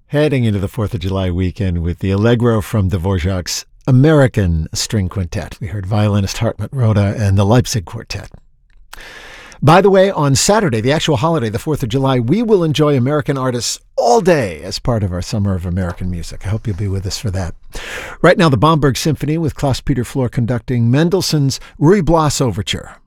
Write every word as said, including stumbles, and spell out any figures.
Heading into the fourth of July weekend with the Allegro from Dvorak's American String Quintet. We heard violinist Hartmut Roda and the Leipzig Quartet. By the way, on Saturday, the actual holiday, the fourth of July, we will enjoy American artists all day as part of our Summer of American Music. I hope you'll be with us for that. Right now, the Bomberg Symphony with Klaus-Peter Flor conducting Mendelssohn's Ruy Blas Overture.